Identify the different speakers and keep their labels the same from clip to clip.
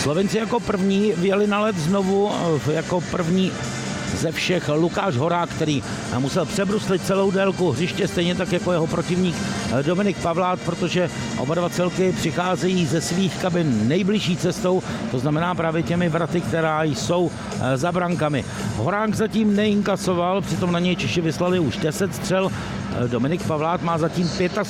Speaker 1: Slovenci jako první vyjeli na led znovu, jako první ze všech Lukáš Horák, který musel přebruslit celou délku hřiště, stejně tak jako jeho protivník Dominik Pavlát, protože oba dva celky přicházejí ze svých kabin nejbližší cestou, to znamená právě těmi vraty, která jsou za brankami. Horák zatím neinkasoval, přitom na něj Češi vyslali už 10 střel. Dominik Pavlát má zatím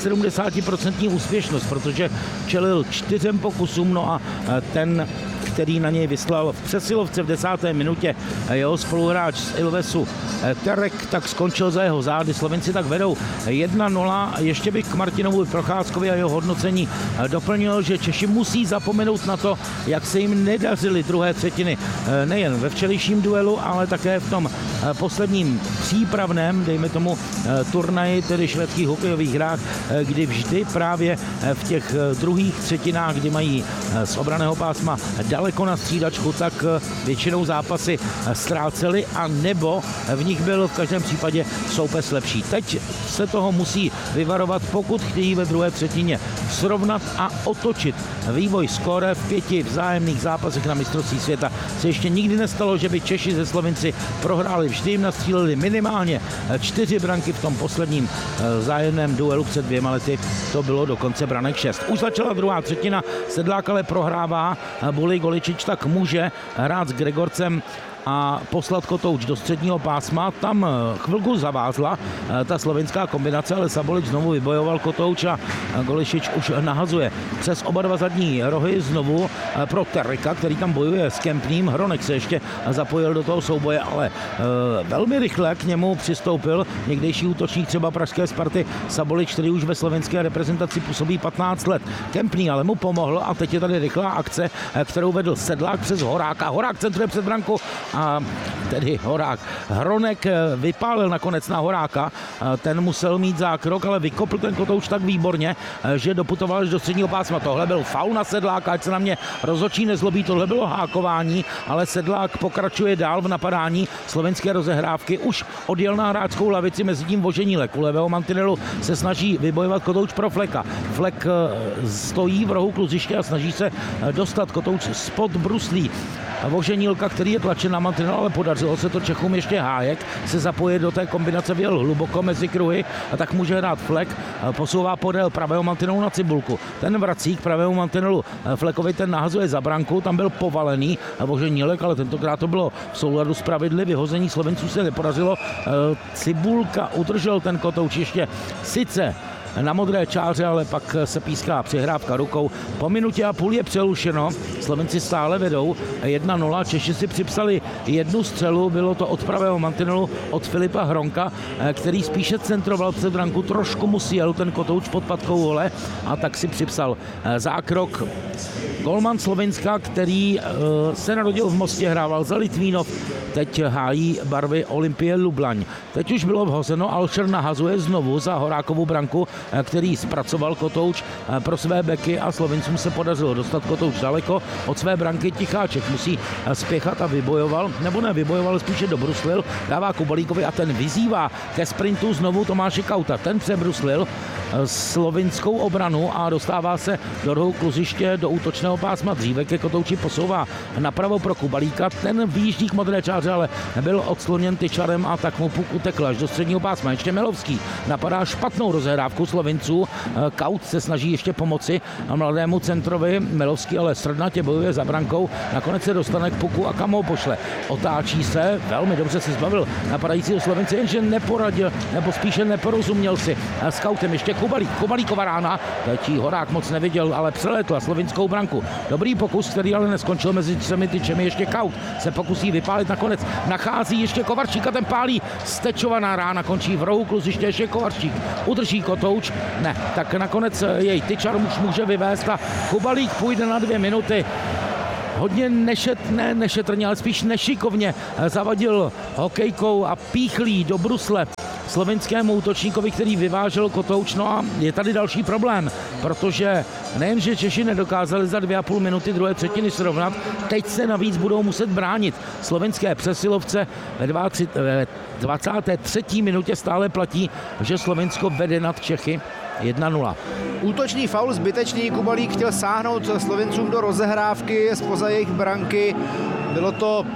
Speaker 1: 75% úspěšnost, protože čelil 4 pokusům, no a ten, který na něj vyslal v přesilovce v 10. minutě jeho spoluhráč z Ilvesu Terek, tak skončil za jeho zády. Slovenci tak vedou 1-0. Ještě bych k Martinovu Procházkovi a jeho hodnocení doplnil, že Češi musí zapomenout na to, jak se jim nedařily druhé třetiny. Nejen ve včerejším duelu, ale také v tom posledním přípravném, dejme tomu turnaji, tedy švédských hokejových hrách, kdy vždy právě v těch druhých třetinách, kdy mají z obranného pásma daleko na střídačku, tak většinou zápasy ztráceli a nebo v nich byl v každém případě soupeř lepší. Teď se toho musí vyvarovat, pokud chtějí ve druhé třetině srovnat a otočit vývoj skóre v 5 vzájemných zápasech na mistrovství světa. Se ještě nikdy nestalo, že by Češi ze Slovenci prohráli. Vždy jim nastříleli minimálně 4 branky v tom posledním vzájemném duelu před 2 lety. To bylo dokonce branek 6. Už začala druhá třetina, Sedlák ale prohrává. Bulej Goličič tak může hrát s Gregorcem a poslat kotouč do středního pásma. Tam chvilku zavázla ta slovenská kombinace, ale Sabolič znovu vybojoval kotouč a Golišič už nahazuje přes oba dva zadní rohy znovu pro Tereka, který tam bojuje s Kempným. Hronek se ještě zapojil do toho souboje, ale velmi rychle k němu přistoupil někdejší útočník třeba pražské Sparty Sabolič, který už ve slovenské reprezentaci působí 15 let. Kempný ale mu pomohl a teď je tady rychlá akce, kterou vedl Sedlák přes Horáka. Horák centruje před branku a tedy Horák. Hronek vypálil nakonec na Horáka, ten musel mít zákrok, ale vykopl ten kotouč tak výborně, že doputoval až do středního pásma. Tohle byl faul na Sedláka, ať se na mě rozhodčí nezlobí, tohle bylo hákování, ale Sedlák pokračuje dál v napadání slovenské rozehrávky. Už odjel na hráčskou lavici, mezi tím Voženílek u levého mantinelu se snaží vybojovat kotouč pro Fleka. Flek stojí v rohu kluziště a snaží se dostat kotouč spod bruslí Voženílka, který je tlačen na mantinel, ale podařilo se to Čechům. Ještě Hájek se zapojit do té kombinace, vyjel hluboko mezi kruhy a tak může hrát Flek, posouvá podél pravého mantinelu na Cibulku. Ten vrací k pravému mantinelu Flekovi, ten nahazuje za branku, tam byl povalený Voženílek, ale tentokrát to bylo v souladu s pravidly, vyhození Slovenců se nepodařilo. Cibulka udržel ten kotouč ještě sice na modré čáře, ale pak se píská přihrávka rukou. Po minutě a půl je přerušeno. Slovenci stále vedou 1-0. Češi si připsali 1 střelu, bylo to od pravého mantinelu od Filipa Hronka, který spíše centroval před branku, trošku mu sjel ten kotouč pod patkou hole a tak si připsal zákrok. Golman Slovenska, který se narodil v Mostě, hrával za Litvínov, teď hájí barvy Olympie Lublaň. Teď už bylo vhozeno, Alšer nahazuje znovu za Horákovu branku, který zpracoval kotouč pro své beky a Slovencům se podařilo dostat kotouč daleko od své branky. Ticháček musí spěchat a vybojoval, nebo ne vybojoval, spíše dobruslil, dává Kubalíkovi a ten vyzývá ke sprintu znovu Tomáše Kauta. Ten přebruslil slovinskou obranu a dostává se do rohu kluziště do útočného pásma. Dříve ke kotouči posouvá napravo pro Kubalíka, ten výjíždí k modré čáře, ale byl odsloněn tyčarem a tak mu puk utekl až do středního pásma. Ještě Melovský napadá špatnou rozehrávku Slovinců. Kaut se snaží ještě pomoci mladému centrovi, Melovský ale srdnatě bojuje za brankou, nakonec se dostane k puku a kam ho pošle. Otáčí se, velmi dobře se zbavil napadajícího Slovenci, jenže neporadil, nebo spíše neporozuměl si s Kautem. Ještě Kubalíkova rána, teď Horák moc neviděl, ale přelétla slovinskou branku. Dobrý pokus, který ale neskončil mezi 3 tyčemi. Ještě Kaut se pokusí vypálit, nakonec nachází ještě Kovarčíka, ten pálí, stečovaná rána, končí v rohu kluziště, ještě Kovarčík udrží kotouč, ne, tak nakonec jej tyčar už může vyvést a Kubalík půjde na 2 minuty. Hodně nešetrně, ale spíš nešikovně zavadil hokejkou a píchlí do brusle slovinskému útočníkovi, který vyvážel kotouč. No a je tady další problém, protože nejenže Češi nedokázali za 2,5 minuty druhé třetiny srovnat, teď se navíc budou muset bránit. Slovenské přesilovce ve 23. minutě stále platí, že Slovensko vede nad Čechy 1-0.
Speaker 2: Útočný faul zbytečný, Kubalík chtěl sáhnout Slovincům do rozehrávky zpoza jejich branky. Bylo to,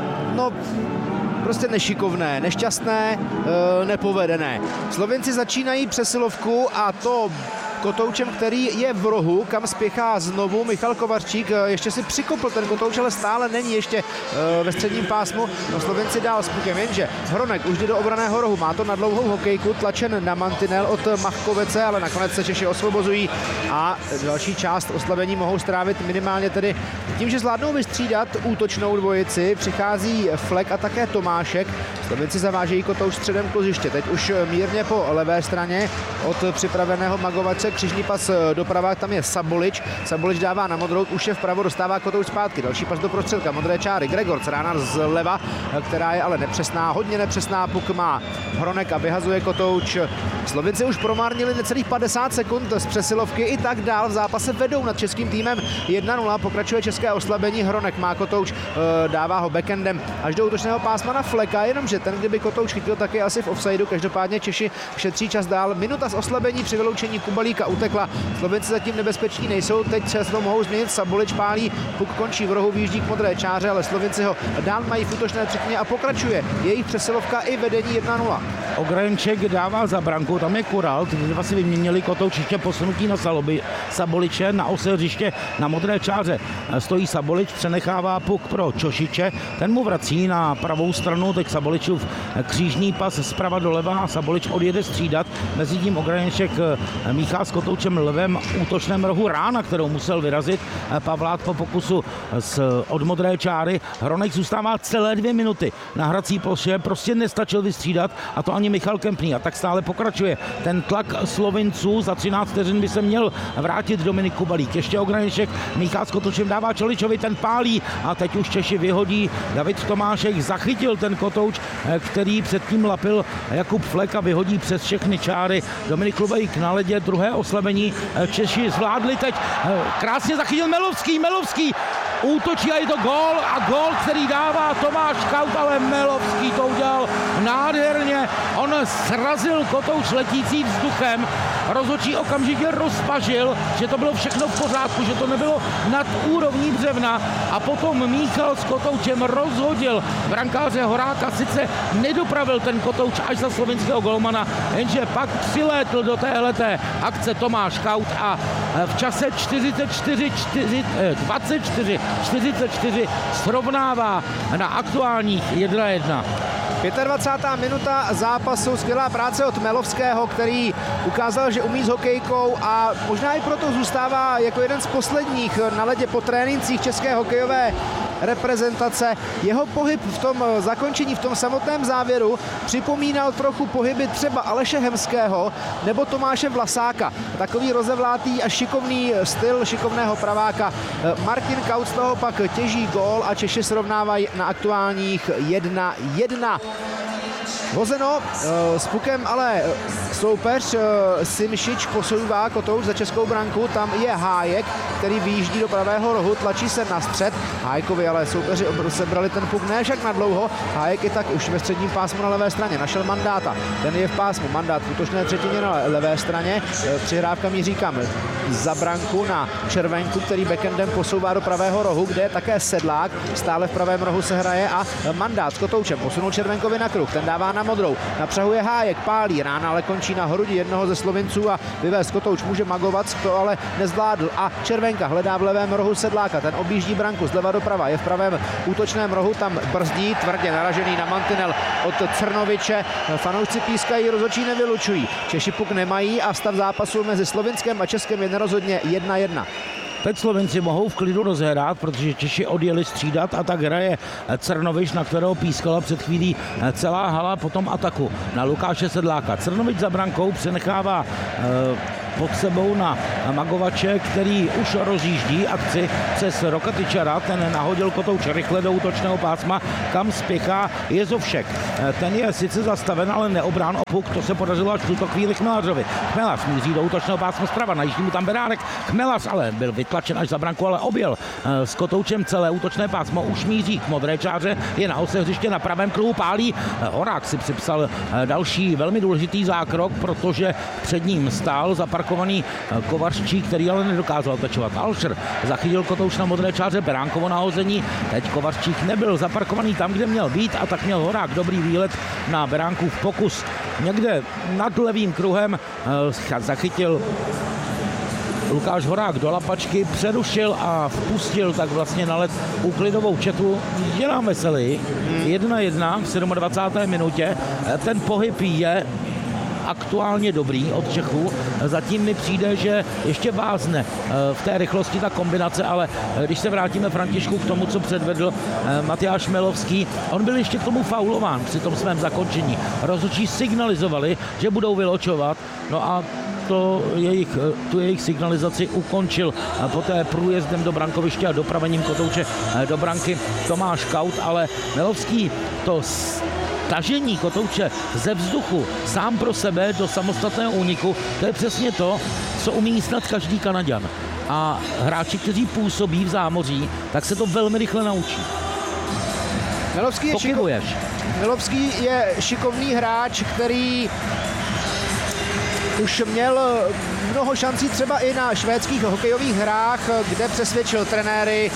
Speaker 2: prostě nešikovné, nešťastné, nepovedené. Slovenci začínají přesilovku a to kotoučem, který je v rohu, kam spěchá znovu Michal Kovařík. Ještě si přikopl ten kotouč, ale stále není ještě ve středním pásmu. No, Slovenci dál s pukem, jenže Hronek už jde do obraného rohu. Má to na dlouhou hokejku, tlačen na mantinel od Machkovece, ale nakonec se Češi osvobozují a další část oslabení mohou strávit minimálně tedy tím, že zvládnou vystřídat útočnou dvojici. Přichází Flek a také Tomášek. Slovenci zavážejí kotouč středem kluziště. Teď už mírně po levé straně od připraveného Magovace křižní pas doprava, tam je Sabolič. Sabolič dává na modrou, už je vpravo, dostává kotouč zpátky. Další pas do prostředka, modré čáry. Gregor Crána zleva, která je ale nepřesná, hodně nepřesná. Puk má Hronek a vyhazuje kotouč. Slovinci už promarnili necelých 50 sekund z přesilovky, i tak dál v zápase vedou nad českým týmem 1-0. Pokračuje české oslabení, Hronek má kotouč, dává ho backendem až do útočného pásma na Fleka, jenomže ten, kdyby kotouč chytil, tak je asi v offsideu. Každopádně Češi šetří čas dál. Minuta z oslabení při vyloučení Kubalíka utekla. Slovenci zatím nebezpeční nejsou, teď se to mohou změnit. Sabolič pálí, puk končí v rohu, výjíždí k modré čáře, ale Slovenci ho dál mají v útočné třetině a pokračuje jejich přesilovka i vedení 1-0.
Speaker 1: Ogrnček dává za branku, tam je Kural, ty dva si vyměnili kotouč, ještě posunutí na Saboliče, na ose hřiště na modré čáře stojí Sabolič, přenechává puk pro Čošiče, ten mu vrací na pravou stranu, teď Saboličův křížní pas zprava doleva a Sabolič odjede střídat, mezitím Ogrnček míchá s kotoučem levém útočném rohu rána, kterou musel vyrazit Pavlát po pokusu od modré čáry. Hronek zůstává celé 2 minuty na hrací ploše, prostě nestačil vystřídat a to ani Michal Kempný a tak stále pokračuje ten tlak Slovinců. Za 13 vteřin by se měl vrátit Dominik Kubalík. Ještě Ogrnček míchá s kotoučem, dává Čoličovi, ten pálí a teď už Češi vyhodí. David Tomášek zachytil ten kotouč, který předtím lapil Jakub Flek a vyhodí přes všechny čáry. Dominik Kubalík na ledě, druhé oslabení. Češi zvládli teď. Krásně zachytil Melovský útočí a je to gól a gól, který dává Tomáš Kaut, ale Melovský to udělal nádherně. On srazil kotouč letící vzduchem, rozhodčí okamžitě rozpažil, že to bylo všechno v pořádku, že to nebylo nad úrovní břevna a potom Míchal s kotoučem rozhodil brankáře Horáka, sice nedopravil ten kotouč až za slovinského golmana, jenže pak přilétl do téhleté akce Tomáš Kaut a v čase 24 srovnává na aktuálních 1-1.
Speaker 2: 25. minuta zápasu, skvělá práce od Melovského, který ukázal, že umí s hokejkou a možná i proto zůstává jako jeden z posledních na ledě po trénincích české hokejové reprezentace. Jeho pohyb v tom zakončení, v tom samotném závěru připomínal trochu pohyby třeba Aleše Hemského nebo Tomáše Vlasáka. Takový rozevlátý a šikovný styl šikovného praváka. Martin Kaut z toho pak těží gól a Češi srovnávají na aktuálních 1-1. Hozeno s pukem, ale soupeř Simšič posouvá kotouč za českou branku, tam je Hájek, který vyjíždí do pravého rohu, tlačí se na střed. Hájkovi ale soupeři sebrali ten puk ne však na dlouho. Hájek je tak už ve středním pásmu na levé straně, našel Mandáta, ten je v pásmu, Mandát v útočné třetině na levé straně, přihrávka míří kam? Za branku na Červenku, který backendem posouvá do pravého rohu, kde je také Sedlák, stále v pravém rohu se hraje a Mandát s kotoučem posunul Červenkovi na kruh, ten dává na modrou, napřahuje Hájek, pálí, rána ale končí na hrudi jednoho ze Slovinců a vyvést kotouč může Magovac, to ale nezvládl a Červenka hledá v levém rohu Sedláka, ten objíždí branku zleva doprava, je v pravém útočném rohu, tam brzdí, tvrdě naražený na mantinel od Crnoviče, fanoušci pískají, rozhodčí nevylučují, Češi puk nemají a stav zápasu mezi Slovinskem a Českem je nerozhodně 1-1.
Speaker 1: Teď Slovenci mohou v klidu rozhrát, protože Češi odjeli střídat a tak hraje Crnovič, na kterého pískala před chvílí celá hala po tom ataku na Lukáše Sedláka. Crnovič za brankou přenechává pod sebou na Magovače, který už rozjíždí akci přes Roka Tyčara, ten nahodil Kotouč rychle do útočného pásma, kam spěchá Jezovšek. Ten je sice zastaven, ale neobrán o puk, to se podařilo až v tuto chvíli Chmelařovi. Chmelař míří do útočného pásma zprava, najíždí mu tam Beránek, Chmelař ale byl vytlačen až za branku, ale objel s Kotoučem celé útočné pásmo, už míří k modré čáře, je na ose hřiště na pravém kruhu, pálí. Horák si připsal další velmi důležitý zákrok, protože před ním stál zaparkovaný Kovařčík, který ale nedokázal tačovat. Alšer zachytil Kotouč na modré čáře, Beránkovo nahození, teď Kovařčík nebyl zaparkovaný tam, kde měl být, a tak měl Horák dobrý výlet na Beránkův pokus. Někde nad levým kruhem zachytil Lukáš Horák do lapačky, přerušil a vpustil tak vlastně na led úklidovou četu. Dělám veselý. 1-1 v 27. minutě. Ten pohyb je aktuálně dobrý od Čechů. Zatím mi přijde, že ještě vázne v té rychlosti ta kombinace, ale když se vrátíme, Františku, k tomu, co předvedl Matyáš Melovský, on byl ještě k tomu faulován při tom svém zakončení. Rozhodčí signalizovali, že budou vyločovat, no a tu jejich signalizaci ukončil poté průjezdem do brankoviště a dopravením Kotouče do branky Tomáš Kaut, ale Melovský to tažení Kotouče ze vzduchu sám pro sebe do samostatného úniku, to je přesně to, co umí snad každý Kanaďan. A hráči, kteří působí v zámoří, tak se to velmi rychle naučí.
Speaker 2: Melovský je šikovný hráč, který už měl mnoho šancí třeba i na švédských hokejových hrách, kde přesvědčil trenéry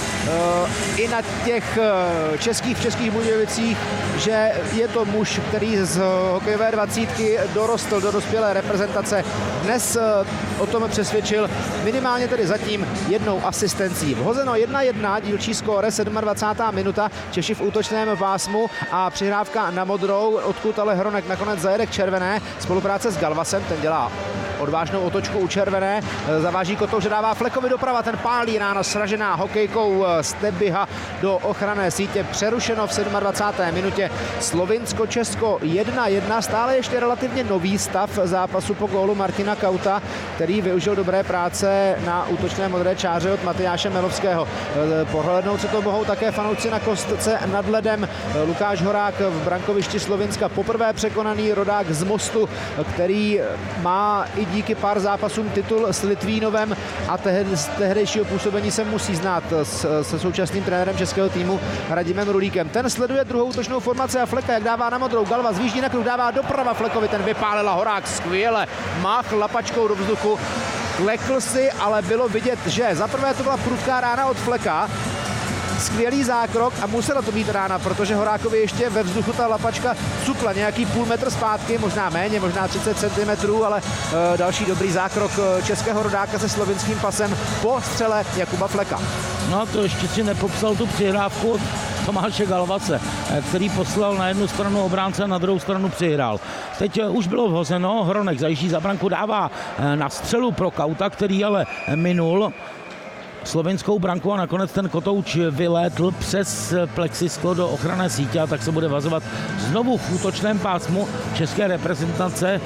Speaker 2: i na těch českých Budějovicích, že je to muž, který z hokejové 20 dorostl do dospělé reprezentace. Dnes o tom přesvědčil minimálně tedy zatím jednou asistencí. Vhozeno 1-1, dílčí skóre, 27. minuta, Češi v útočném pásmu a přihrávka na modrou, odkud ale Hronek nakonec zajede k červené. Spolupráce s Galvasem, ten dělá odvážnou otočku u červené, zaváží Kotouč, dává Flekovi doprava, ten pálí, rána sražená hokejkou Stebiha do ochranné sítě, přerušeno v 27. minutě. Slovinsko-Česko 1-1, stále ještě relativně nový stav zápasu po gólu Martina Kauta, který využil dobré práce na útočné modré čáře od Matyáše Melovského. Pohlednout se to mohou také fanoušci na kostce nad ledem. Lukáš Horák v brankovišti Slovinska, poprvé překonaný rodák z Mostu, který má i díky pár zápasům titul s Litvínovem a z tehdejšího působení se musí znát se současným trenérem českého týmu Radimem Rulíkem. Ten sleduje druhou útočnou formaci a Fleka, jak dává na modrou. Galva zvíždí na kruh, dává doprava Flekovi, ten vypálila Horák skvěle, mách lapačkou do vzduchu, klekl si, ale bylo vidět, že zaprvé to byla prudká rána od Fleka, skvělý zákrok a musela to být rána, protože Horákovi ještě ve vzduchu ta lapačka cukla nějaký půl metr zpátky, možná méně, možná 30 cm, ale další dobrý zákrok českého rodáka se slovinským pasem po střele Jakuba Fleka.
Speaker 1: No to ještě si nepopsal tu přihrávku od Tomáše Galvace, který poslal na jednu stranu obránce a na druhou stranu přihrál. Teď už bylo vhozeno, Hronek zajíždí za branku, dává na střelu pro Kauta, který ale minul slovinskou branku a nakonec ten Kotouč vylétl přes plexisklo do ochranné sítě a tak se bude vazovat znovu v útočném pásmu české reprezentace.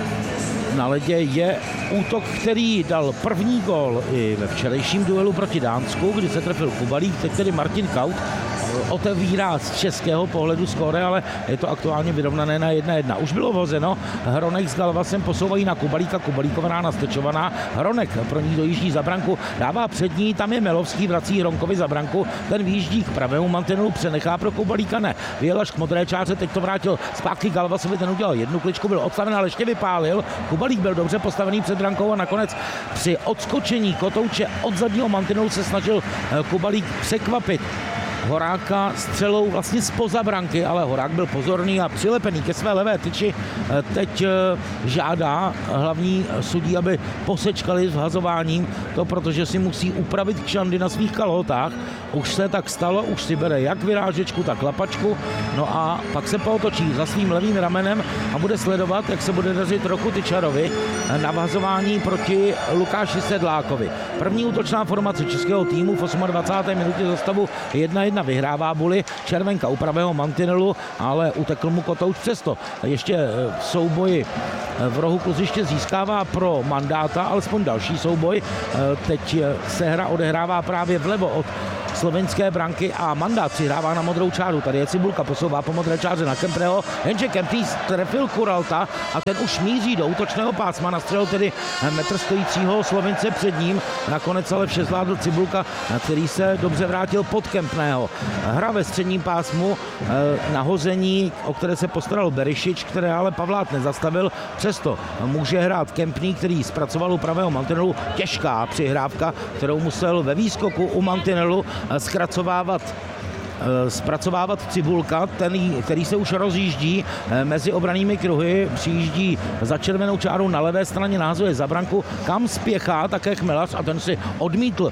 Speaker 1: Na ledě je útok, který dal první gól i ve včerejším duelu proti Dánsku, kdy se trefil Kubalík, teď tedy Martin Kaut otevírá z českého pohledu skóre, ale je to aktuálně vyrovnané na 1-1. Už bylo vhozeno, Hronek s Galvasem posouvají na Kubalíka, Kubalíkova rána stečovaná, Hronek pro ní dojíždí za branku, dává před ní, tam je Melovský, vrací Hronkovi za branku, ten výjíždí k pravému mantinelu, přenechá pro Kubalíka, ne, vyjel až k modré čáře, teď to vrátil zpátky Galvasovi, ten udělal jednu kličku, byl odstaven, ale ještě vypálil, Kubalík byl dobře postavený před brankou a nakonec při odskočení Kotouče od zadního mantinelu se snažil Kubalík překvapit Horáka střelou vlastně zpoza branky, ale Horák byl pozorný a přilepený ke své levé tyči. Teď žádá hlavní sudí, aby posečkali s vhazováním, to protože si musí upravit kšandy na svých kalhotách. Už se tak stalo, už si bere jak vyrážečku, tak lapačku, no a pak se pootočí za svým levým ramenem a bude sledovat, jak se bude dařit Roku Tyčarovi na vhazování proti Lukáši Sedlákovi. První útočná formace českého týmu v 28. minutě za stavu 1-1 1-1 vyhrává Bully, červenka u pravého mantinelu, ale utekl mu Kotouč přesto. Ještě v souboji v rohu kluziště získává pro Mandáta alespoň další souboj. Teď se hra odehrává právě vlevo od slovenské branky a Mandát přihrává na modrou čáru. Tady je Cibulka, posouvá po modré čáře na Kempného, jenže Kempný trefil Kuralta a ten už míří do útočného pásma, nastřelil tedy metr stojícího Slovince před ním. Nakonec ale vše zvládl Cibulka, který se dobře vrátil pod Kempného. Hra ve středním pásmu, nahození, o které se postaral Berišič, které ale Pavlát nezastavil. Přesto může hrát Kempný, který zpracoval u pravého mantinelu. Těžká přihrávka, kterou musel ve výskoku u mantinelu zpracovávat Cibulka, který se už rozjíždí mezi obranými kruhy, přijíždí za červenou čáru na levé straně, nahazuje za branku, kam spěchá také Chmelař a ten si odmítl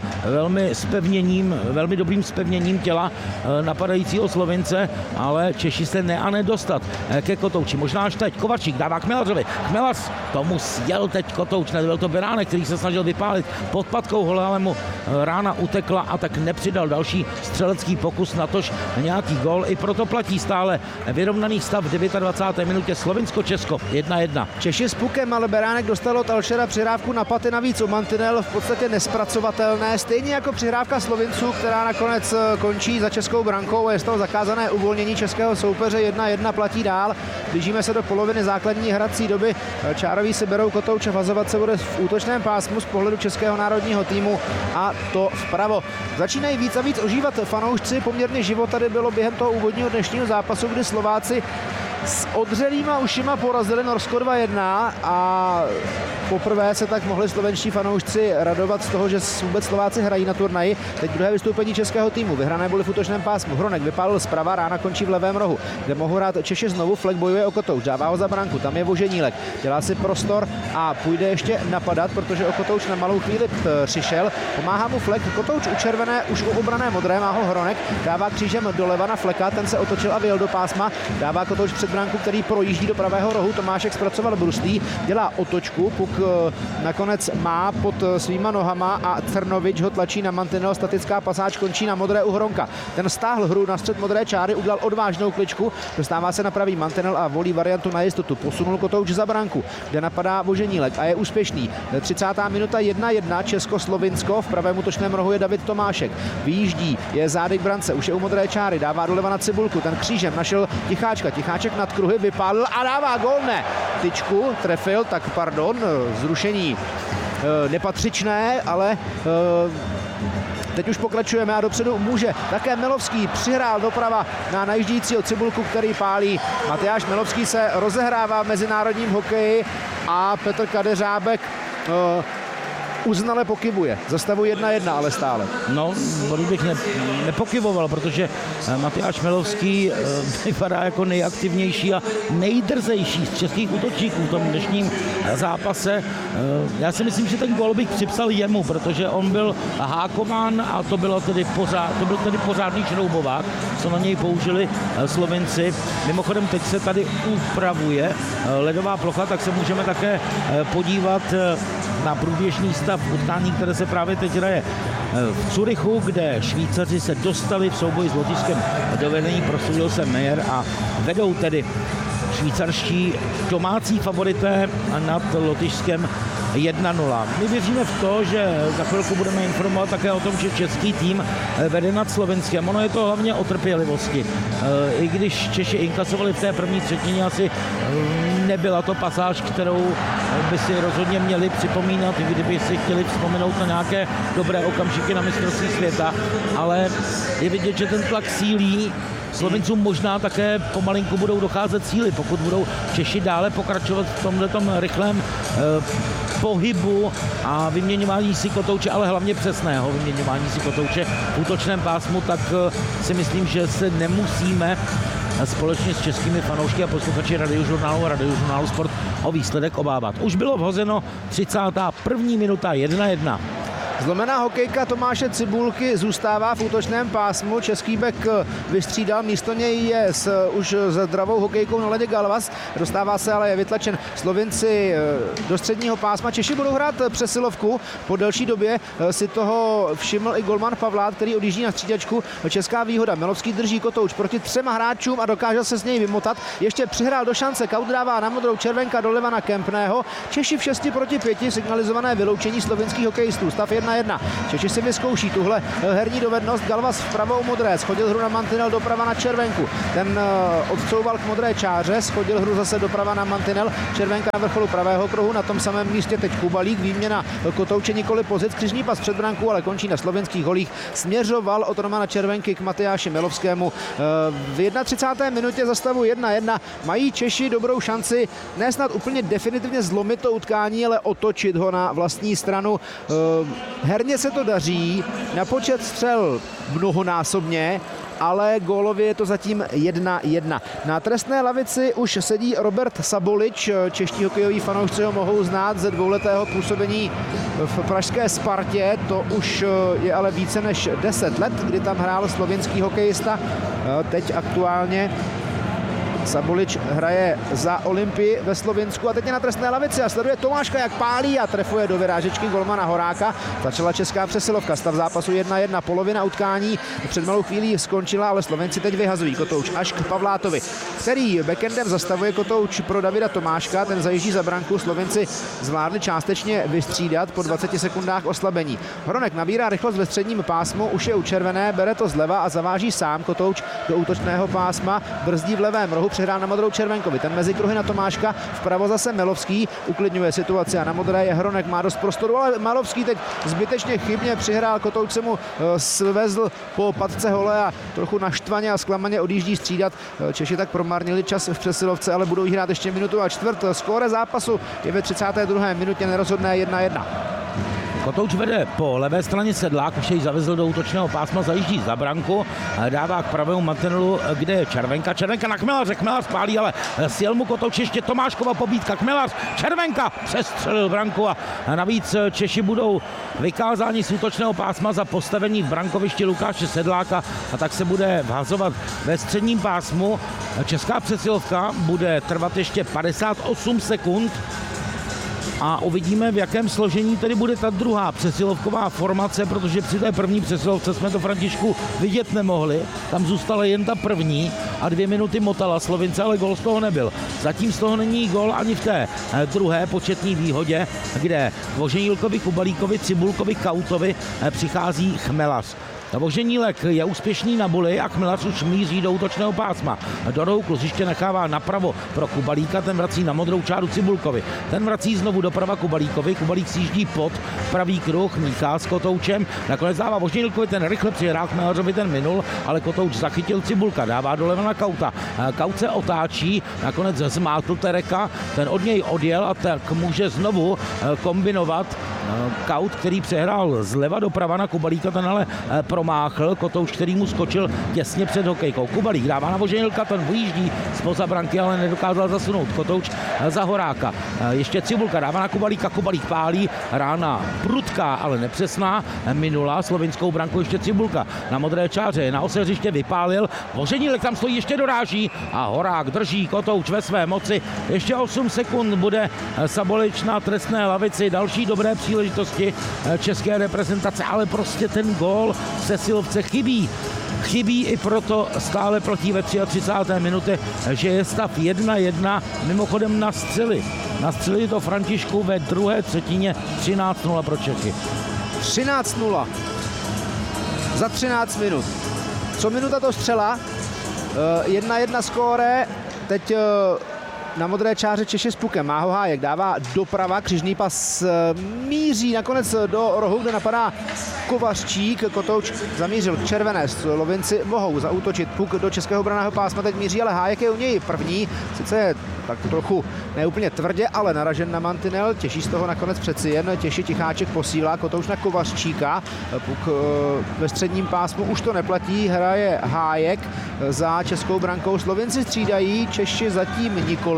Speaker 1: velmi dobrým zpevněním těla napadajícího Slovince, ale Češi se nedostat ke Kotouči. Možná až teď Kovačík dává Chmelařovi. Chmelař tomu sjel teď Kotouč, nebyl to Beránek, který se snažil vypálit pod patkou hole, ale mu rána utekla a tak nepřidal další střelecký pokus na nějaký gól. I proto platí stále vyrovnaný stav v 29. minutě Slovinsko-Česko 1-1.
Speaker 2: Češi s pukem, ale Beránek dostal od Alšera přihrávku na paty navíc o mantinel, v podstatě nespracovatelné. Stejně jako přihrávka Slovinců, která nakonec končí za českou brankou a je z toho zakázané uvolnění českého soupeře 1-1 platí dál. Blížíme se do poloviny základní hrací doby. Čároví si berou Kotouč a vazovat se bude v útočném pásmu z pohledu českého národního týmu a to vpravo. Začínají víc a víc ožívat fanoušci, poměrně život tady bylo během toho úvodního dnešního zápasu, kdy Slováci s odřelýma ušima porazili Norsko 2-1 a poprvé se tak mohli slovenští fanoušci radovat z toho, že vůbec Slováci hrají na turnaji. Teď druhé vystoupení českého týmu. Vyhrané byly v útočném pásmu. Hronek vypálil zprava, rána končí v levém rohu, kde mohou hrát Češi znovu. Flek bojuje o Kotouč, dává ho za branku, tam je Voženílek, dělá si prostor a půjde ještě napadat, protože o Kotouč na malou chvíli přišel. Pomáhá mu Flek, Kotouč u červené, už u obrané modré, má ho Hronek, dává křížem doleva na Fleka, ten se otočil a vyjel do pásma, dává Kotouč před branku, který projíždí do pravého rohu. Tomášek zpracoval bruslí, dělá otočku, puk nakonec má pod svýma nohama a Trnovič ho tlačí na mantinel, statická pasáž končí na modré u Hronka. Ten stáhl hru na střed modré čáry, udělal odvážnou kličku, dostává se na pravý mantinel a volí variantu na jistotu. Posunul Kotouč za branku, kde napadá Voženílek a je úspěšný. 30. minuta 1-1 Česko-Slovinsko, v pravém útočném rohu je David Tomášek. Vyjíždí, je zády k brance, už je u modré čáry, dává doleva na Cibulku, ten křížem našel Ticháčka, Ticháček nad kruhy vypálil a dává gól, ne. Tyčku trefil, tak pardon, zrušení nepatřičné, ale teď už pokračujeme a dopředu může také Melovský, přihrál doprava na najíždějícího Cibulku, který pálí. Matyáš Melovský se rozehrává v mezinárodním hokeji a Petr Kadeřábek uznale pokyvuje. Za stavu 1-1, ale stále.
Speaker 1: No, bych nepokyvoval, protože Matyáš Melovský vypadá jako nejaktivnější a nejdrzejší z českých útočníků v tom dnešním zápase. Já si myslím, že ten gól bych připsal jemu, protože on byl hákován a to byl tedy pořádný šroubovák, co na něj použili Slovinci. Mimochodem, teď se tady upravuje ledová plocha, tak se můžeme také podívat na průběžný stav utkání, které se právě teď hraje v Curychu, kde Švýcaři se dostali v souboji s Lotyšskem do vedení, prosadil se Meyer a vedou tedy švýcarští domácí favorité nad Lotyšskem 1-0. My věříme v to, že za chvilku budeme informovat také o tom, že český tým vede nad Slovenskem. Ono je to hlavně o trpělivosti. I když Češi inkasovali v té první třetině, asi nebyla to pasáž, kterou by si rozhodně měli připomínat, kdyby si chtěli vzpomenout na nějaké dobré okamžiky na mistrovství světa, ale je vidět, že ten tlak sílí. Slovincům možná také pomalinku budou docházet síly, pokud budou Češi dále pokračovat v tomhletom rychlém pohybu a vyměňování si Kotouče, ale hlavně přesného vyměňování si Kotouče v útočném pásmu, tak si myslím, že se nemusíme společně s českými fanoušky a posluchači Radiožurnálu Sport o výsledek obávat. Už bylo vhozeno 31. minuta 1-1.
Speaker 2: Zlomená hokejka Tomáše Cibulky zůstává v útočném pásmu. Český bek vystřídal, místo něj je už zdravou hokejkou na ledě Galvas. Dostává se, ale je vytlačen Slovinci do středního pásma. Češi budou hrát přesilovku. Po delší době si toho všiml i golman Pavlát, který odjíždí na střídačku. Česká výhoda. Melovský drží kotouč proti 3 hráčům a dokáže se z něj vymotat. Ještě přihrál do šance. Kaut dává na modrou, červenka doleva na Kempného. Češi v 6-5 signalizované vyloučení slovinských hokejistů. Stav 1-1. Češi si vyzkouší tuhle herní dovednost. Galvas vpravo u modré, schodil hru na mantinel doprava na červenku. Ten odcouval k modré čáře, schodil hru zase doprava na mantinel. Červenka na vrcholu pravého kruhu, na tom samém místě teď Kubalík. Výměna kotouče, nikoli pozic, křižní pas před brankou, ale končí na slovenských holích. Směřoval od Romana Červenky k Matyáši Melovskému. V 31. minutě za stavu 1-1 mají Češi dobrou šanci ne snad úplně definitivně zlomit to utkání, ale otočit ho na vlastní stranu. Herně se to daří, na počet střel mnohonásobně, ale gólově je to zatím 1-1. Na trestné lavici už sedí Robert Sabolič. Čeští hokejoví fanoušci ho mohou znát ze dvouletého působení v pražské Spartě. To už je ale více než 10 let, kdy tam hrál slovinský hokejista. Teď aktuálně Sabolič hraje za Olympii ve Slovinsku a teď je na trestné lavici a sleduje Tomáška, jak pálí a trefuje do vyrážečky golmana Horáka. Začala česká přesilovka, stav zápasu 1-1, polovina utkání před malou chvílí skončila, ale Slovenci teď vyhazují kotouč až k Pavlátovi, který backendem zastavuje kotouč pro Davida Tomáška, ten zajíždí za branku. Slovenci zvládli částečně vystřídat po 20 sekundách oslabení. Hronek nabírá rychlost ve středním pásmu, už je u červené, bere to zleva a zaváží sám kotouč do útočného pásma, brzdí v levém rohu, přihrál na modrou Červenkovi, ten mezi kruhy na Tomáška, vpravo zase Melovský, uklidňuje situaci a na modré je Hronek, má dost prostoru, ale Melovský teď zbytečně chybně přihrál, kotouč se mu svezl po patce hole a trochu naštvaně a zklamaně odjíždí střídat. Češi tak promarnili čas v přesilovce, ale budou jí hrát ještě minutu a čtvrt. Skóre zápasu je ve 32. minutě nerozhodné 1-1.
Speaker 1: Kotouč vede po levé straně Sedlák, už jej zavezl do útočného pásma, zajíždí za branku, dává k pravému mantinelu, kde je Červenka. Červenka na Chmelaře, Chmelař pálí, ale sjel mu Kotouč, ještě Tomáškova pobídka, Chmelař, Červenka přestřelil branku a navíc Češi budou vykázáni z útočného pásma za postavení v brankovišti Lukáše Sedláka a tak se bude vhazovat ve středním pásmu. Česká přesilovka bude trvat ještě 58 sekund. A uvidíme, v jakém složení tedy bude ta druhá přesilovková formace, protože při té první přesilovce jsme to, Františku, vidět nemohli. Tam zůstala jen ta první a 2 minuty motala Slovince, ale gól z toho nebyl. Zatím z toho není gól ani v té druhé početní výhodě, kde Voženílkovi, Kubalíkovi, Cibulkovi, Kautovi přichází Chmelař. Voženílek je úspěšný na buli a Chmelař už míří do útočného pásma. Do rohu kluziště nechává napravo pro Kubalíka, ten vrací na modrou čáru Cibulkovi. Ten vrací znovu doprava Kubalíkovi, Kubalík sjíždí pod pravý kruh, míchá s Kotoučem, nakonec dává Voženílkovi, ten rychle přihrál, Chmelařovi ten minul, ale Kotouč zachytil Cibulka, dává doleva na Kauta. Kaut se otáčí, nakonec zmátl Tereka, ten od něj odjel a tak může znovu kombinovat Kaut, který přehrál zleva doprava na Kubalíka, ten ale promáchl, Kotouč, který mu skočil těsně před hokejkou. Kubalík dává na Voženílka, ten vyjíždí zpoza branky, ale nedokázal zasunout. Kotouč za Horáka. Ještě Cibulka dává na Kubalíka, Kubalík pálí, rána prudká, ale nepřesná, minula slovinskou branku ještě Cibulka. Na modré čáře na ose hřiště vypálil, Voženílek tam stojí, ještě doráží a Horák drží Kotouč ve své moci. Ještě 8 sekund bude Sabolič na trestné lavici, další dobré příležitosti české reprezentace, ale prostě ten gól v přesilovce chybí. Chybí i proto stále platí ve 33. minutě, že je stav 1-1, mimochodem na střely. Nastřelili to, Františku, ve druhé třetině 13-0 pro Čechy.
Speaker 2: 13-0 za 13 minut. Co minuta to střela? 1-1 skóre, teď na modré čáře Češi s pukem. Má ho Hájek, dává doprava, křižný pas míří nakonec do rohu, kde napadá Kovařčík. Kotouč zamířil k červené. Slovinci mohou zaútočit, puk do českého branného pásma teď míří, ale Hájek je u něj první. Sice je tak trochu neúplně tvrdě, ale naražen na mantinel. Těší z toho nakonec přeci jen. Těši Ticháček posílá, Kotouč na Kovařčíka. Puk ve středním pásmu už to neplatí, hraje Hájek za českou brankou. Slovinci střídají, Češi zatím nikoli.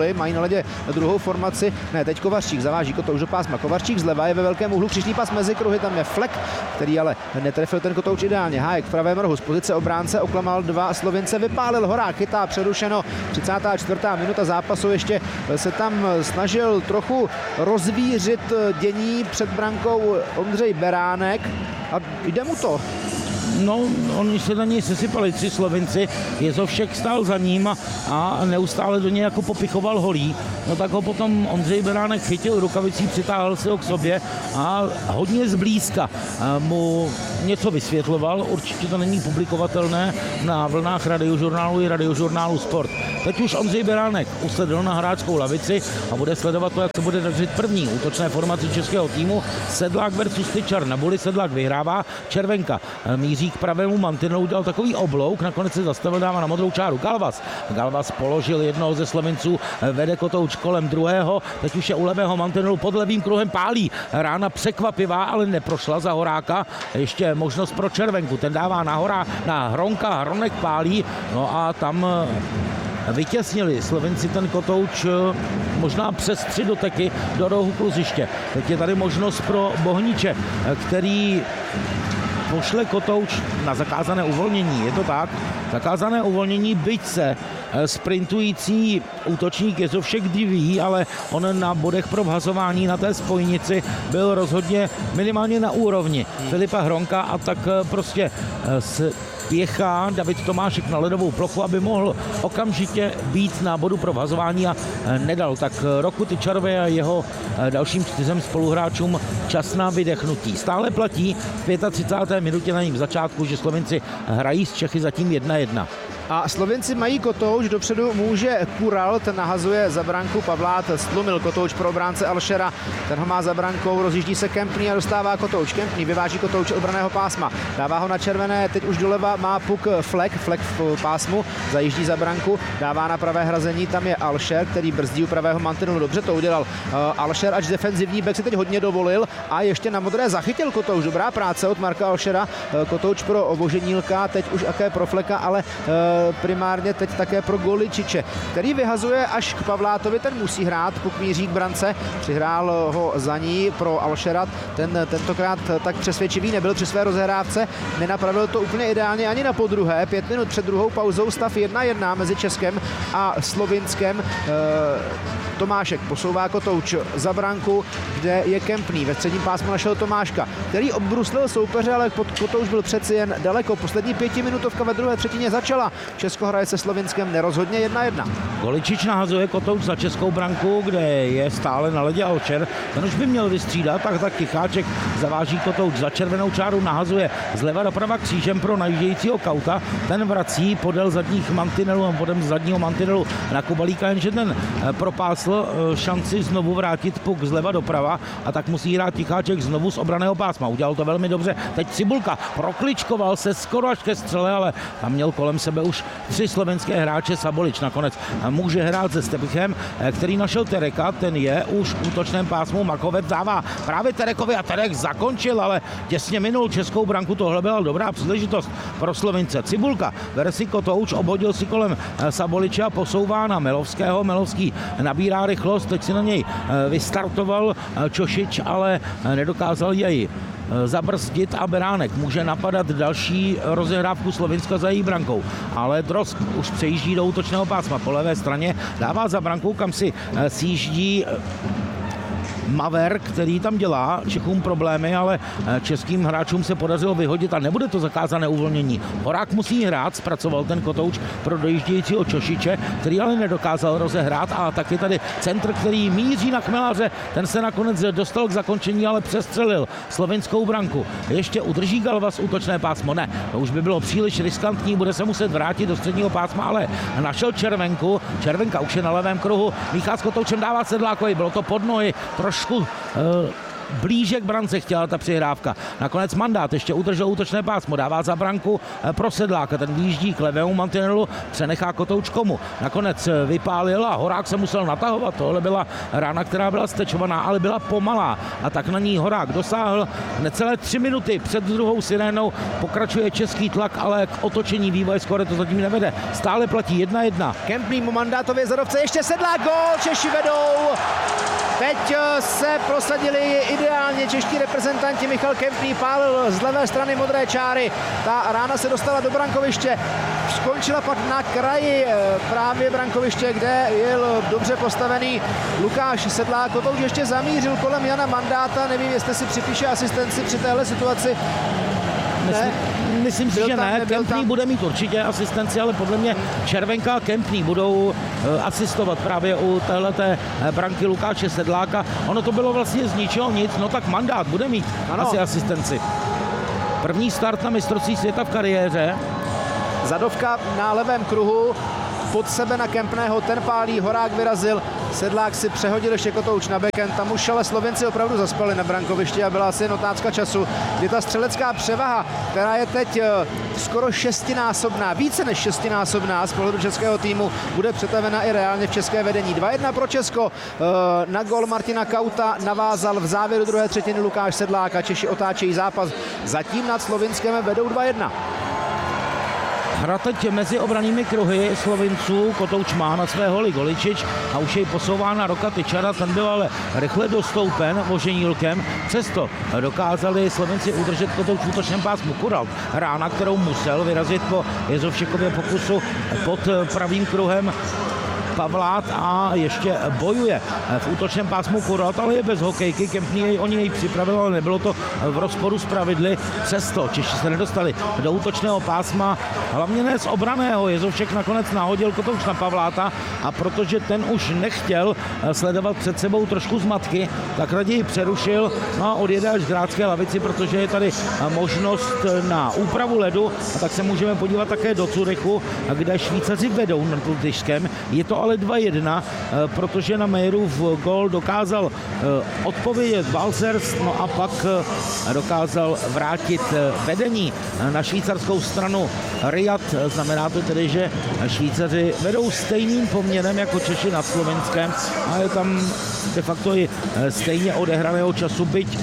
Speaker 2: roli, mají na ledě druhou formaci. Ne, teď Kovařík zaváží Kotouč do pásma. Kovařík zleva je ve velkém úhlu, křižný pas mezi kruhy, tam je Flek, který ale netrefil ten Kotouč ideálně. Hájek v pravém rohu z pozice obránce oklamal dva Slovince, vypálil Horák, chytá přerušeno. 34. minuta zápasu, ještě se tam snažil trochu rozvířit dění před brankou Ondřej Beránek a jde mu to.
Speaker 1: No, oni se na něj sesypali 3 Slovinci, Jezovšek stál za ním a neustále do něj jako popichoval holí. No tak ho potom Ondřej Beránek chytil rukavicí, přitáhl si ho k sobě a hodně zblízka mu něco vysvětloval. Určitě to není publikovatelné na vlnách Radiožurnálu i Radiožurnálu Sport. Teď už Ondřej Beránek usedl na hráčskou lavici a bude sledovat to, jak se bude dařit první útočné formaci českého týmu. Sedlák versus Tyčar. Na buli Sedlák vyhrává, Červenka míří k pravému mantinelu, udělal takový oblouk, nakonec se zastavil, dává na modrou čáru Galvas položil jednoho ze Slovinců, vede Kotouč kolem druhého, teď už je u levého mantinelu, pod levým kruhem pálí. Rána překvapivá, ale neprošla za Horáka. Ještě možnost pro Červenku, ten dává na Hronka, Hronek pálí, no a tam vytěsnili Slovenci ten Kotouč možná přes 3 doteky do rohu kluziště. Teď je tady možnost pro Bohniče, který pošle Kotouč na zakázané uvolnění. Je to tak? Zakázané uvolnění, byť se sprintující útočník Jezovšek diví, ale on na bodech pro vhazování na té spojnici byl rozhodně minimálně na úrovni Filipa Hronka a tak prostě spěchá David Tomášek na ledovou plochu, aby mohl okamžitě být na bodu pro vhazování a nedal tak Roku Tyčarovi a jeho dalším 4 spoluhráčům čas na vydechnutí. Stále platí v 35. minutě na ním začátku, že Slovenci hrají s Čechy zatím 1-1.
Speaker 2: A Slovenci mají Kotouč, dopředu může Kural, ten nahazuje za branku, Pavlát stlumil Kotouč pro obránce Alšera, ten ho má za brankou, rozjíždí se Kempný a dostává Kotouč. Kempný vyváží Kotouč od branného pásma, dává ho na červené, teď už doleva má puk Flek v pásmu, zajíždí za branku, dává na pravé hrazení, tam je Alšer, který brzdí u pravého mantinelu, dobře to udělal Alšer, ač defenzivní bek si teď hodně dovolil a ještě na modré zachytil Kotouč, dobrá práce od Marka Alšera, Kotouč pro Voženílka, teď už také pro Fleka, ale primárně teď také pro Goličiče, který vyhazuje až k Pavlátovi, ten musí hrát, puk míří k brance, přihrál ho za ní pro Alšera, ten tentokrát tak přesvědčivý nebyl při své rozehrávce, nenapravil to úplně ideálně ani na podruhé, 5 minut před druhou pauzou, stav 1-1 mezi Českem a Slovinskem. Tomášek posouvá Kotouč za branku, kde je Kempný. Ve středním pásmu našel Tomáška, který obbruslil soupeře, ale Kotouč byl přeci jen daleko. Poslední 5minutovka ve druhé třetině začala. Česko hraje se Slovinskem nerozhodně 1-1.
Speaker 1: Goličič nahazuje Kotouč za českou branku, kde je stále na ledě Alšer. Ten už by měl vystřídat, tak Ticháček zaváží Kotouč za červenou čáru, nahazuje zleva doprava křížem pro najíždějícího Kauta. Ten vrací podél zadních mantinelů a podél zadního mantinelu na Kubalíka, jenže ten propásl šanci znovu vrátit puk zleva doprava a tak musí hrát Ticháček znovu z obraného pásma. Udělal to velmi dobře. Teď Cibulka prokličkoval se skoro až ke střele, ale tam měl kolem sebe už 3 slovenské hráče. Sabolič nakonec může hrát se Stepichem, který našel Tereka, ten je už v útočném pásmu. Makovec dává právě Terekovi a Terek zakončil, ale těsně minul českou branku. Tohle byla dobrá příležitost pro Slovince. Cibulka bere si Kotouč, obhodil si kolem Saboliče a posouvá na Melovského. Melovský nabírá rychlost, teď si na něj vystartoval Čošič, ale nedokázal jej zabrzdit a Beránek může napadat další rozehrávku Slovinska za její brankou. Ale Drosk už přejíždí do útočného pásma po levé straně, dává za brankou, kam si sjíždí Maver, který tam dělá Čechům problémy, ale českým hráčům se podařilo vyhodit a nebude to zakázané uvolnění. Horák musí hrát, zpracoval ten Kotouč pro dojíždějícího Čošiče, který ale nedokázal rozehrát a taky tady centr, který míří na Chmelaře, ten se nakonec dostal k zakončení, ale přestřelil slovinskou branku. Ještě udrží Galvas útočné pásmo? Ne, to už by bylo příliš riskantní, bude se muset vrátit do středního pásma, ale našel Červenku. Červenka už je na levém kruhu, míchá s Kotoučem, dává Sedlákovi, bylo to pod nohy, trošku blíže k brance chtěla ta přihrávka. Nakonec Mandát ještě udržel útočné pásmo, dává za branku pro Sedláka, ten výjíždí k levému mantinelu, přenechá Kotouč komu. Nakonec vypálil a Horák se musel natahovat. Tohle byla rána, která byla stečovaná, ale byla pomalá a tak na ní Horák dosáhl. Necelé 3 minuty před druhou sirénou pokračuje český tlak, ale k otočení vývoje skóre to zatím nevede. Stále platí 1-1.
Speaker 2: Kempný mu Mandátově zadovce, ještě Sedlák, gól, Češi vedou. Teď se prosadili ideálně čeští reprezentanti. Michal Kempný pálil z levé strany modré čáry. Ta rána se dostala do brankoviště. Skončila pak na kraji právě brankoviště, kde jel dobře postavený Lukáš Sedlák. Kotouč ještě zamířil kolem Jana Mandáta. Nevím, jestli si připíše asistenci při téhle situaci.
Speaker 1: Myslím si, že ne. Kempný bude mít určitě asistenci, ale podle mě Červenka a Kempný budou asistovat právě u téhleté branky Lukáše Sedláka. Ono to bylo vlastně z ničeho nic, no tak Mandát bude mít asi asistenci. První start na mistrovství světa v kariéře.
Speaker 2: Zadovka na levém kruhu, pod sebe na Kempného, ten pálí, Horák vyrazil, Sedlák si přehodil ještě Kotouč na backhand, tam už ale Slovenci opravdu zaspali na brankovišti a byla asi jen otázka času, kdy ta střelecká převaha, která je teď skoro 6násobná, více než 6násobná z pohledu českého týmu, bude přetavena i reálně v české vedení. 2-1 pro Česko, na gol Martina Kauta navázal v závěru druhé třetiny Lukáš Sedlák a Češi otáčejí zápas, zatím nad Slovinskem vedou 2-1.
Speaker 1: Hra teď mezi obranými kruhy Slovinců, Kotouč má na své holi Goličič a už jej posouvá na Roka Tyčara, ten byl ale rychle dostoupen Voženílkem, přesto dokázali Slovenci udržet Kotouč v útočném pásmu. Kuralt, rána, kterou musel vyrazit po Jezovšekově pokusu pod pravým kruhem Pavlát a ještě bojuje v útočném pásmu Kuralt, ale je bez hokejky. Kempný oni jej připravil, ale nebylo to v rozporu s pravidly. Přesto Češi se nedostali do útočného pásma, hlavně ne z obraného. Jezovšek nakonec nahodil Kotouč na Pavláta a protože ten už nechtěl sledovat před sebou trošku zmatky, tak raději přerušil a odjede až k hráčské lavici, protože je tady možnost na úpravu ledu a tak se můžeme podívat také do Curychu, kde Švýcaři vedou nad Lotyšskem. Je to ale 2-1, protože na Mejerův gól dokázal odpovědět Balcers, no a pak dokázal vrátit vedení na švýcarskou stranu Riyad. Znamená to tedy, že Švýcaři vedou stejným poměrem jako Češi nad Slovenskem a je tam de facto i stejně odehraného času, byť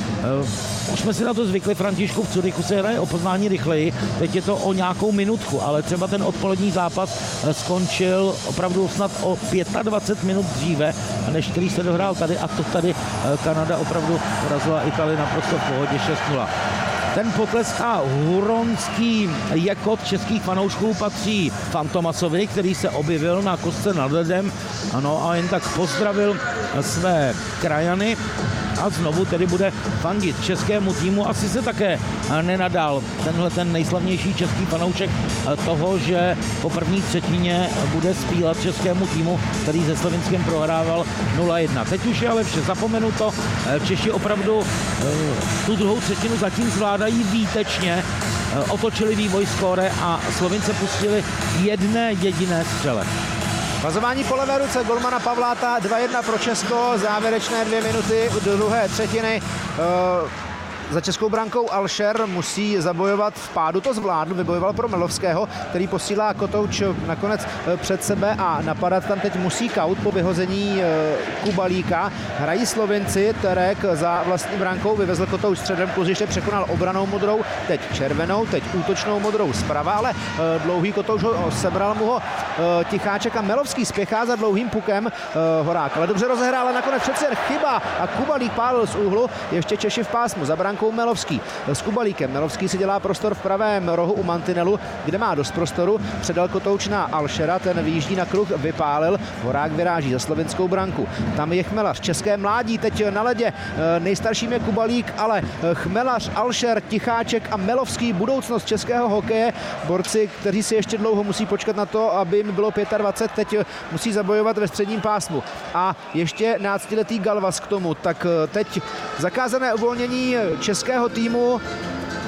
Speaker 1: už jsme si na to zvykli, Františku, v Curychu se hraje o poznání rychleji, teď je to o nějakou minutku, ale třeba ten odpolední zápas skončil opravdu snad o 25 minut dříve, než který se dohrál tady, a to tady Kanada opravdu porazila Itálii naprosto v pohodě 6-0. Ten potlesk a huronský jekot českých fanoušků patří Fantomasovi, který se objevil na kostce nad ledem, ano, a jen tak pozdravil své krajany a znovu tedy bude fandit českému týmu. Asi se také nenadal tenhle ten nejslavnější český fanoušek toho, že po první třetině bude zpívat českému týmu, který se Slovinskem prohrával 0-1. Teď už je ale vše zapomenuto. Češi opravdu tu druhou třetinu zatím zvládají výtečně. Otočili vývoj skóre a Slovince pustili jedné jediné střele.
Speaker 2: Vazování po levé ruce golmana Pavláta, 2-1 pro Česko, závěrečné 2 minuty do druhé třetiny. Za českou brankou Alšer musí zabojovat v pádu, to zvládl, vybojoval pro Melovského, který posílá Kotouč nakonec před sebe a napadat tam teď musí Kaut po vyhození Kubalíka. Hrají Slovinci, Terek za vlastní brankou, vyvezl Kotouč středem, plus ještě překonal obranou modrou, teď červenou, teď útočnou modrou zprava, ale dlouhý Kotouč sebral mu ho Ticháček a Melovský spěchá za dlouhým pukem. Horák ale dobře rozehrál, ale nakonec přece chyba a Kubalík pálil z úhlu, ještě Češi v pásmu za brankou Melovský s Kubalíkem. Melovský si dělá prostor v pravém rohu u mantinelu, kde má dost prostoru. Předal Kotouč na Alšera, ten vyjíždí na kruh, vypálil. Horák vyráží za slovinskou branku. Tam je Chmelař, české mládí teď na ledě. Nejstarším je Kubalík, ale Chmelař, Alšer, Ticháček a Melovský, budoucnost českého hokeje. Borci, kteří si ještě dlouho musí počkat na to, aby jim bylo 25, teď musí zabojovat ve středním pásmu. A ještě 12letý Galvas k tomu. Tak teď zakázané uvolnění českého týmu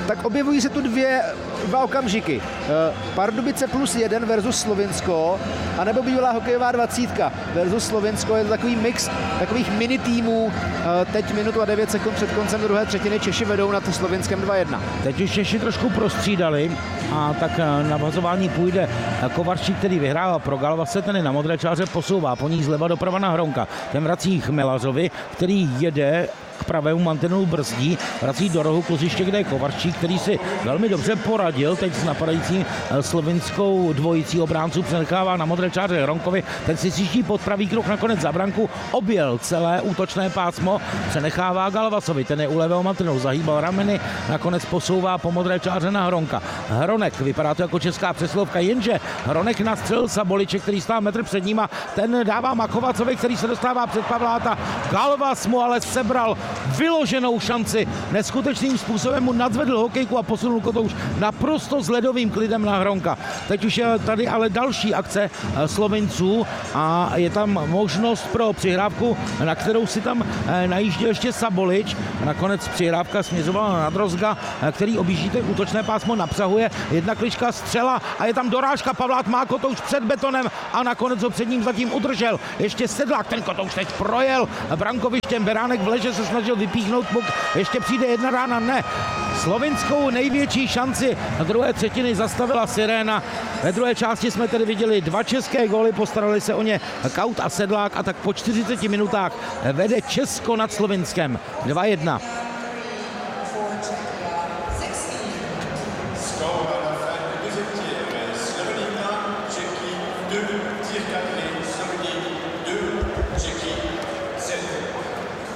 Speaker 2: tak objevují se tu dva okamžiky. Pardubice +1 versus Slovinsko, anebo bývalá hokejová 20 versus Slovinsko. Je to takový mix takových mini týmů. Teď minutu a 9 sekund před koncem druhé třetiny Češi vedou nad Slovinskem 2-1.
Speaker 1: Teď už Češi trošku prostřídali a tak na vazování půjde Kovarčík, který vyhrává pro Galvase, ten je na modré čáře, posouvá po ní zleva doprava na Hronka. Ten vrací Chmelařovi, který jede k pravému mantinelu, brzdí, vrací do rohu kluziště, kde je Kovarčík, který si velmi dobře poradil teď s napadající slovinskou dvojicí obránců, přenechává na modré čáře Hronkovi, ten si sjíždí pod pravý krok nakonec za branku, objel celé útočné pásmo, přenechává Galvasovi, ten je u levého mantinelu, zahýbal rameny, nakonec posouvá po modré čáře na Hronka. Hronek, vypadá to jako česká přeslovka, jenže Hronek nastřelil Saboliče, který stál metr před ním, a ten dává Makovacovi, který se dostává před Pavláta. Galvas mu ale sebral vyloženou šanci. Neskutečným způsobem mu nadzvedl hokejku a posunul kotouč naprosto s ledovým klidem na Hronka. Teď už je tady ale další akce Slovinců a je tam možnost pro přihrávku, na kterou si tam najížděl ještě Sabolič. Nakonec přihrávka směřovala na Drozga, který objíždí ten útočné pásmo, napřahuje jedna klička, střela a je tam dorážka. Pavlát má kotouč před betonem a nakonec ho před ním zatím udržel. Ještě Sedlák, ten kotouč teď projel brankovištěm, Beránek v leže se snažil vypíchnout puk, ještě přijde jedna rána, ne. Slovinskou největší šanci druhé třetiny zastavila Siréna. Ve druhé části jsme tedy viděli 2 české góly, postarali se o ně Kaut a Sedlák a tak po 40 minutách vede Česko nad Slovinskem 2-1.